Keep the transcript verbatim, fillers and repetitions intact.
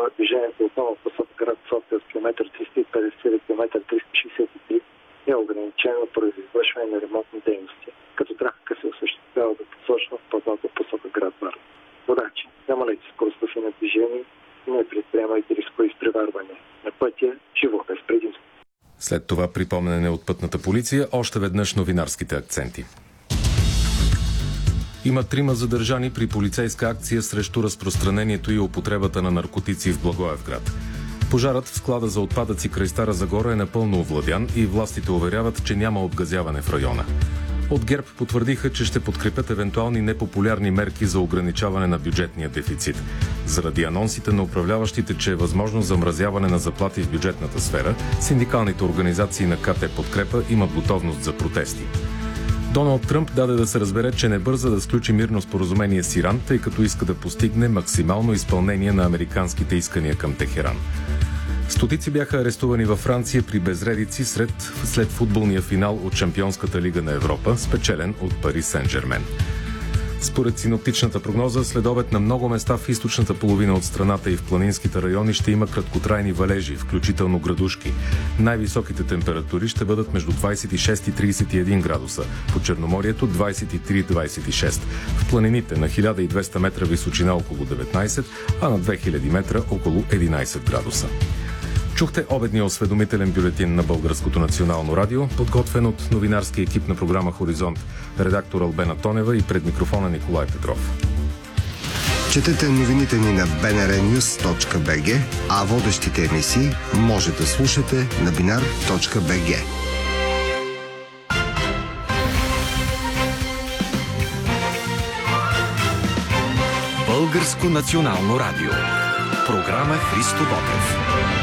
движението отново в посока град София от километър триста и петдесет до километър триста шейсет и три е ограничено поради извършване на ремонтни дейности, като трафика се осъществява да посочно в пътната посока град Варна. Водачи, намалете скоростта си на движение и не предприемайте рискови изпреварвания. На пътя живо без предимство. След това припомнене от пътната полиция, още веднъж новинарските акценти. Има трима задържани при полицейска акция срещу разпространението и употребата на наркотици в Благоевград. Пожарът в склада за отпадъци край Стара Загора е напълно овладян и властите уверяват, че няма обгазяване в района. От ГЕРБ потвърдиха, че ще подкрепят евентуални непопулярни мерки за ограничаване на бюджетния дефицит. Заради анонсите на управляващите, че е възможно замразяване на заплати в бюджетната сфера, синдикалните организации на КТ Подкрепа имат готовност за протести. Доналд Тръмп даде да се разбере, че не бърза да сключи мирно споразумение с Иран, тъй като иска да постигне максимално изпълнение на американските искания към Техеран. Стотици бяха арестувани във Франция при безредици сред, след футболния финал от Шампионската лига на Европа, спечелен от Пари Сен-Жермен. Според синоптичната прогноза, следобед на много места в източната половина от страната и в планинските райони ще има краткотрайни валежи, включително градушки. Най-високите температури ще бъдат между двадесет и шест и тридесет и един градуса, по Черноморието двадесет и три до двадесет и шест, в планините на хиляда и двеста метра височина около деветнадесет, а на две хиляди метра около единадесет градуса. Чухте обедния осведомителен бюлетин на Българското национално радио, подготвен от новинарския екип на програма Хоризонт, редактор Албена Тонева и пред микрофона Николай Петров. Четете новините ни на би ен ар нюз точка би джи, а водещите емисии може да слушате на биnar точка би джи. Българско национално радио. Програма Христо Ботев.